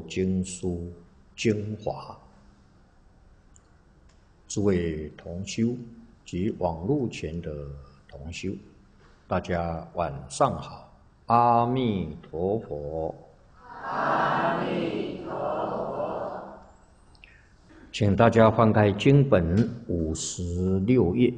经书精华。诸位同修及网络前的同修，大家晚上好，阿弥陀佛。 阿弥陀佛。 请大家翻开经本56页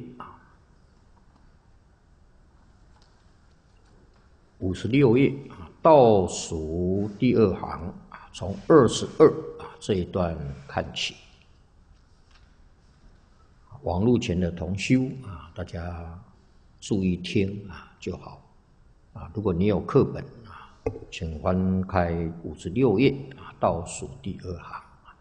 ，56页倒数第二行，从22这一段看起。网络前的同修大家注意听就好如果你有课本请翻开56页倒数第二行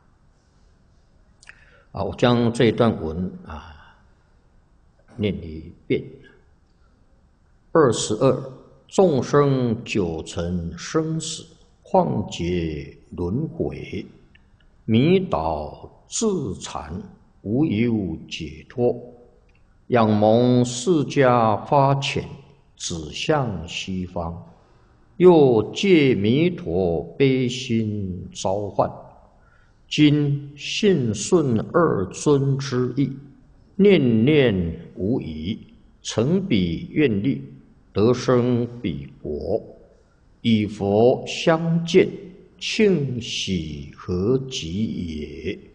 我将这段文念一遍。22众生九尘生死，旷劫轮回，迷倒自残，无有解脱。仰蒙释迦发遣，指向西方，又借弥陀悲心召唤。今信顺二尊之意，念念无疑，成彼愿力，得生彼国，与佛相见，庆喜何极也。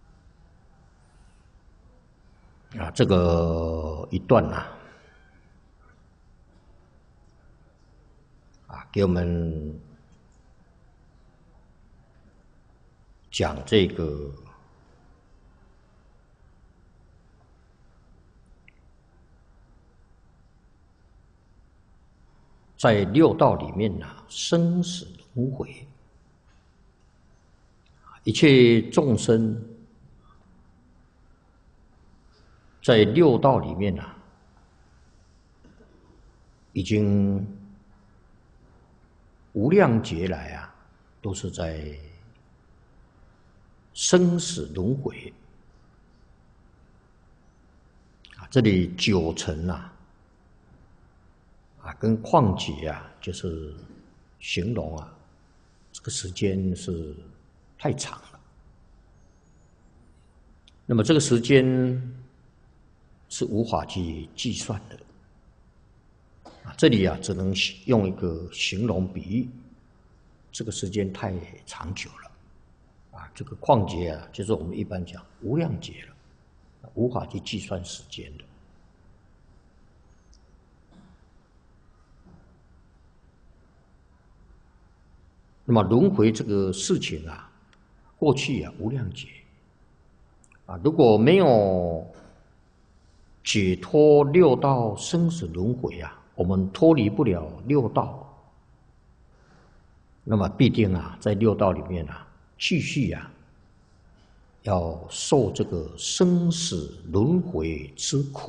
这个一段给我们讲这个在六道里面生死轮回，一切众生在六道里面已经无量劫来都是在生死轮回这里九尘跟旷劫就是形容这个时间是太长了。那么这个时间是无法去计算的这里只能用一个形容比喻，这个时间太长久了这个旷劫就是我们一般讲无量劫了，无法去计算时间的。那么轮回这个事情过去无量劫如果没有解脱六道生死轮回我们脱离不了六道，那么必定在六道里面继续要受这个生死轮回之苦。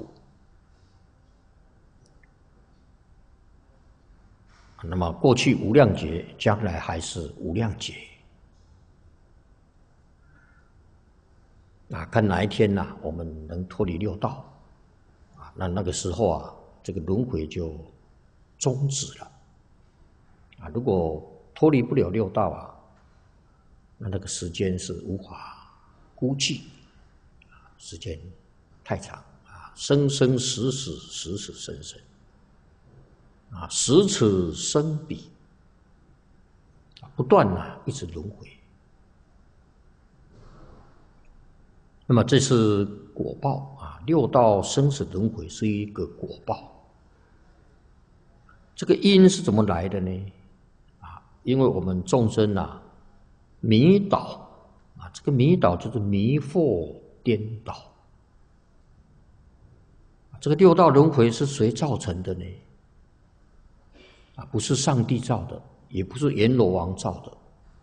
那么过去无量劫，将来还是无量劫看哪一天我们能脱离六道那个时候这个轮回就终止了如果脱离不了六道那个时间是无法估计时间太长生生死死，死死生生死此生彼不断一直轮回。那么这是果报六道生死轮回是一个果报。这个因是怎么来的呢因为我们众生迷倒这个迷倒就是迷惑颠倒。这个六道轮回是谁造成的呢不是上帝造的，也不是阎罗王造的。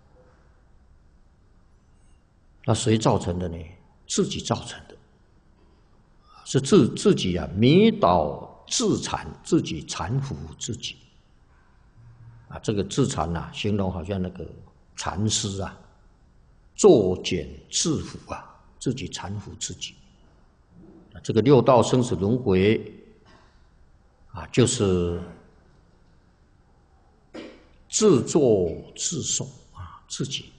那谁造成的呢？自己造成的，是自己迷倒自残，自己残服自己这个自残形容好像那个禅师作茧自缚自己残服自己。这个六道生死轮回就是自作自受自己